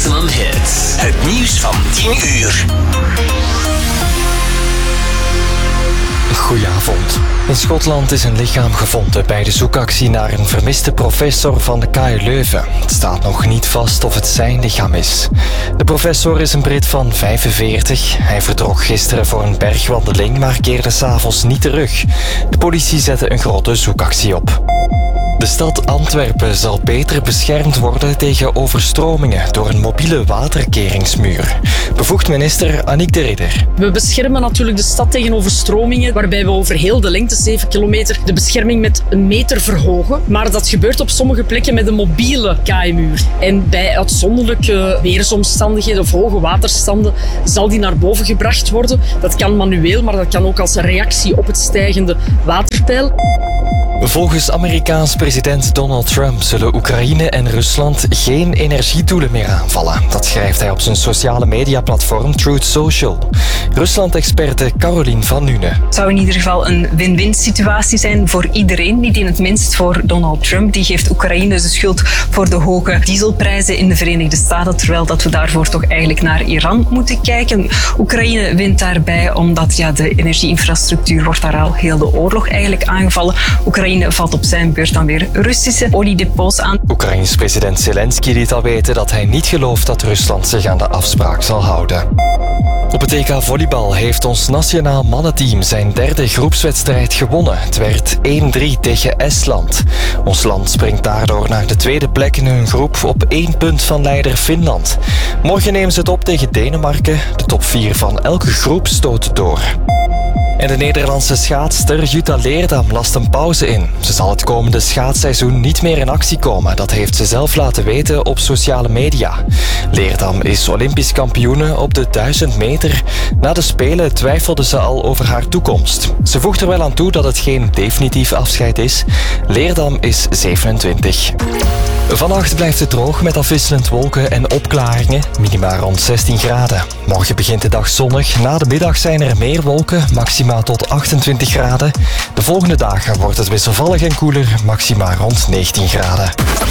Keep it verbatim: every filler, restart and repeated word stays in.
Maximum Hits. Het nieuws van tien uur. Goedenavond. In Schotland is een lichaam gevonden bij de zoekactie naar een vermiste professor van de K U Leuven. Het staat nog niet vast of het zijn lichaam is. De professor is een Brit van vijfenveertig. Hij vertrok gisteren voor een bergwandeling, maar keerde 's avonds niet terug. De politie zette een grote zoekactie op. De stad Antwerpen zal beter beschermd worden tegen overstromingen door een mobiele waterkeringsmuur. Bevoegd minister Annick de Ridder. We beschermen natuurlijk de stad tegen overstromingen, waarbij we over heel de lengte, zeven kilometer, de bescherming met een meter verhogen. Maar dat gebeurt op sommige plekken met een mobiele K I-muur. En bij uitzonderlijke weersomstandigheden of hoge waterstanden zal die naar boven gebracht worden. Dat kan manueel, maar dat kan ook als reactie op het stijgende waterpeil. Volgens Amerikaans president Donald Trump zullen Oekraïne en Rusland geen energiedoelen meer aanvallen. Dat schrijft hij op zijn sociale mediaplatform Truth Social. Rusland-experte Caroline van Nuene. Het zou in ieder geval een win-win situatie zijn voor iedereen. Niet in het minst voor Donald Trump. Die geeft Oekraïne de schuld voor de hoge dieselprijzen in de Verenigde Staten, terwijl dat we daarvoor toch eigenlijk naar Iran moeten kijken. Oekraïne wint daarbij omdat ja, de energieinfrastructuur wordt daar al heel de oorlog eigenlijk aangevallen. Oekraïne valt op zijn beurt dan weer Russische oliedepots aan. Oekraïns president Zelensky liet al weten dat hij niet gelooft dat Rusland zich aan de afspraak zal houden. Op het E K volleybal heeft ons nationaal mannenteam zijn derde groepswedstrijd gewonnen. Het werd één drie tegen Estland. Ons land springt daardoor naar de tweede plek in hun groep op één punt van leider Finland. Morgen nemen ze het op tegen Denemarken. De top vier van elke groep stoot door. En de Nederlandse schaatster Jutta Leerdam last een pauze in. Ze zal het komende schaatsseizoen niet meer in actie komen. Dat heeft ze zelf laten weten op sociale media. Leerdam is Olympisch kampioene op de duizend meter. Na de Spelen twijfelde ze al over haar toekomst. Ze voegt er wel aan toe dat het geen definitief afscheid is. Leerdam is zevenentwintig. Vannacht blijft het droog met afwisselend wolken en opklaringen. Minima rond zestien graden. Morgen begint de dag zonnig. Na de middag zijn er meer wolken, maxima tot achtentwintig graden. De volgende dagen wordt het wisselvallig en koeler, maxima rond negentien graden.